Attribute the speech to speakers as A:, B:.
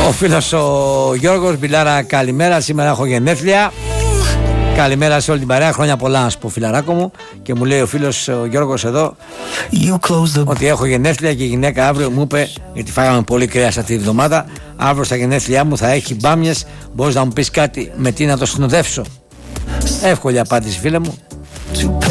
A: Ο φίλος ο Γιώργος, Μπιλάρα, καλημέρα. Σήμερα έχω γενέθλια. Καλημέρα σε όλη την παρέα. Χρόνια πολλά, να σου πω, φιλαράκο μου. Και μου λέει ο φίλος ο Γιώργος εδώ ότι έχω γενέθλια και η γυναίκα αύριο μου είπε, γιατί φάγαμε πολύ κρέας αυτή τη εβδομάδα, αύριο στα γενέθλιά μου θα έχει μπάμιες. Μπορείς να μου πεις κάτι με τι να το συνοδεύσω? Εύκολη απάντηση, φίλε μου.